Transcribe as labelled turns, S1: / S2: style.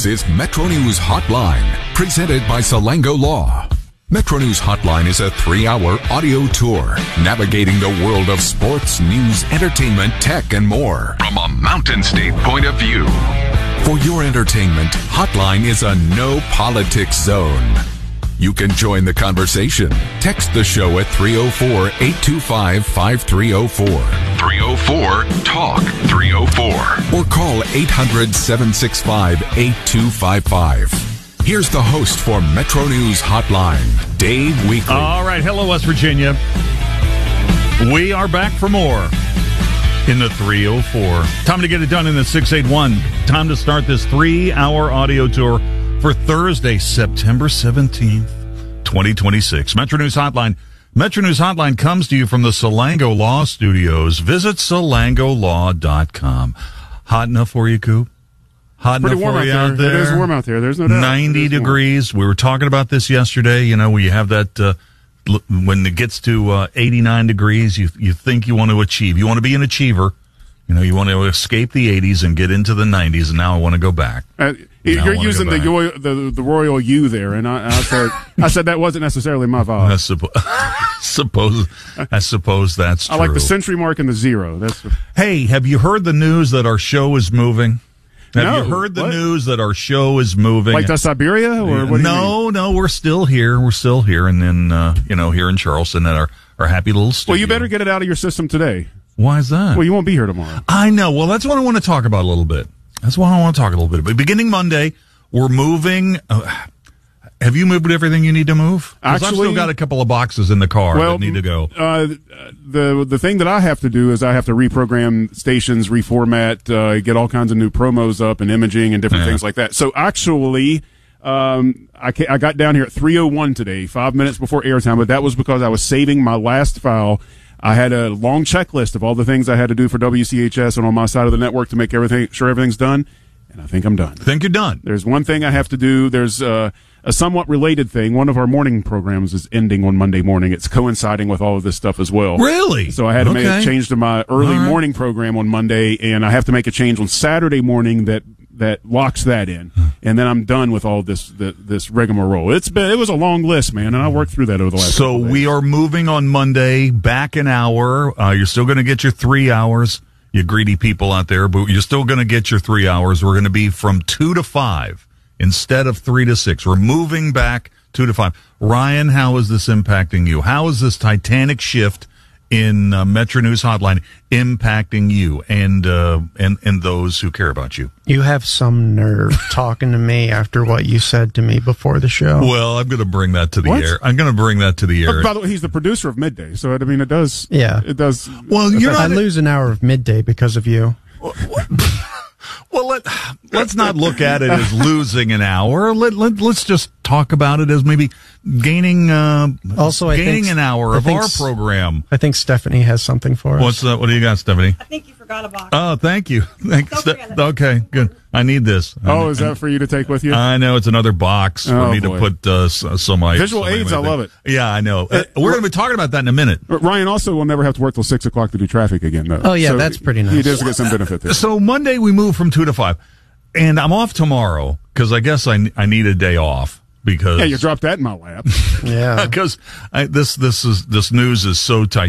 S1: This is Metro News Hotline, presented by Salango Law. Metro News Hotline is a 3-hour audio tour navigating the world of sports, news, entertainment, tech, and more from a Mountain State point of view. For your entertainment, Hotline is a no politics zone. You can join the conversation. Text the show at 304-825-5304. 304-TALK-304. Or call 800-765-8255. Here's the host for Metro News Hotline, Dave Weekley.
S2: All right. Hello, West Virginia. We are back for more in the 304. Time to get it done in the 681. Time to start this 3-hour audio tour for Thursday, September 17th, 2026. Metro News Hotline. Metro News Hotline comes to you from the Salango Law Studios. Visit salangolaw.com. Hot enough for you, Coop? Hot enough for you out there?
S3: It is warm out there. There's no doubt.
S2: 90 degrees. We were talking about this yesterday. You know, where you have that, when it gets to 89 degrees, you think you want to achieve. You want to be an achiever. You know, you want to escape the 80s and get into the 90s, and now I want to go back.
S3: You're using the royal U there, and I said that wasn't necessarily my vibe.
S2: I suppose that's true.
S3: I like the century mark and the zero.
S2: Hey, have you heard the news that our show is moving? Have you heard the news that our show is moving?
S3: Like to Siberia? Or what do you mean?
S2: No, we're still here. We're still here, and then here in Charleston at our happy little studio.
S3: Well, you better get it out of your system today.
S2: Why is that?
S3: Well, you won't be here tomorrow.
S2: I know. Well, that's what I want to talk about a little bit. But beginning Monday, we're moving. Have you moved everything you need to move? Actually, I've still got a couple of boxes in the car that need to go.
S3: The thing that I have to do is I have to reprogram stations, reformat, get all kinds of new promos up and imaging and different things like that. So actually, I got down here at 3:01 today, 5 minutes before airtime, but that was because I was saving my last file. I had a long checklist of all the things I had to do for WCHS and on my side of the network to make sure everything's done. And I think I'm done.
S2: Think you're done?
S3: There's one thing I have to do. There's a somewhat related thing. One of our morning programs is ending on Monday morning. It's coinciding with all of this stuff as well.
S2: Really?
S3: So I had to make a change to my early morning program on Monday, and I have to make a change on Saturday morning that locks that in. And then I'm done with all this rigmarole. It was a long list, man, and I worked through that over the last couple days. So
S2: we are moving on Monday, back an hour. You're still going to get your 3 hours. You greedy people out there, but you're still going to get your 3 hours. We're going to be from 2 to 5 instead of 3 to 6. We're moving back 2 to 5. Ryan, how is this impacting you? How is this titanic shift in Metro News Hotline impacting you and those who care about you?
S4: You have some nerve talking to me after what you said to me before the show.
S2: Well, I'm going to bring that to the air. I'm going to bring that to the air.
S3: By the way, he's the producer of Midday, so I mean, it does.
S4: Yeah,
S3: it does.
S2: Well,
S4: I lose an hour of Midday because of you.
S2: Well, let's not look at it as losing an hour. Let's just talk about it as maybe gaining an hour of our program.
S4: I think Stephanie has something for us.
S2: What do you got, Stephanie?
S5: I think you forgot a box.
S2: Oh, thank you. Okay, good. I need this.
S3: Is that for you to take with you?
S2: I know it's another box for me to put
S3: visual aids. I love it.
S2: Yeah, I know. We're going to be talking about that in a minute.
S3: Ryan also will never have to work till 6 o'clock to do traffic again, though.
S4: Oh yeah, so that's pretty nice.
S3: He does get some benefit there.
S2: So Monday we move from 2 to 5, and I'm off tomorrow because I guess I need a day off. Because
S3: you dropped that in my lap.
S4: Yeah,
S2: because this news is so tight.